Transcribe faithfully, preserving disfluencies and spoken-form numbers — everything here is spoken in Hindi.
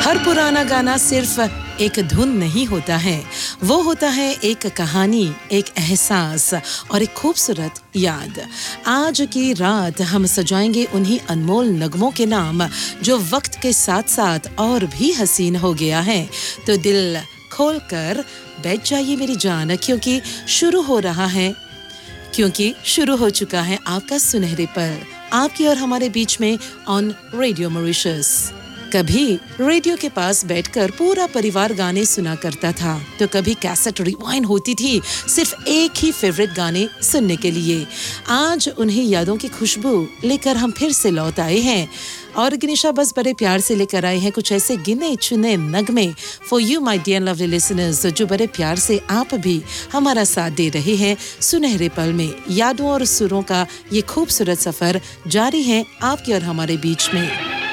हर पुराना गाना सिर्फ एक धुन नहीं होता है, वो होता है एक कहानी, एक एहसास और एक खूबसूरत याद। आज की रात हम सजाएंगे उन्हीं अनमोल नगमों के नाम जो वक्त के साथ साथ और भी हसीन हो गया है। तो दिल खोलकर बैठ जाइए मेरी जान, क्योंकि शुरू हो रहा है क्योंकि शुरू हो चुका है आपका सुनहरे पल, आपकी और हमारे बीच में ऑन रेडियो मॉरिशस। कभी रेडियो के पास बैठकर पूरा परिवार गाने सुना करता था, तो कभी कैसेट रिवाइंड होती थी सिर्फ एक ही फेवरेट गाने सुनने के लिए। आज उन्हीं यादों की खुशबू लेकर हम फिर से लौट आए हैं और गनीशा बस बड़े प्यार से लेकर आए हैं कुछ ऐसे गिने चुने नगमे for you my dear lovely listeners, जो बड़े प्यार से आप भी हमारा साथ दे रहे हैं। सुनहरे पल में यादों और सुरों का ये खूबसूरत सफर जारी है आपके और हमारे बीच में।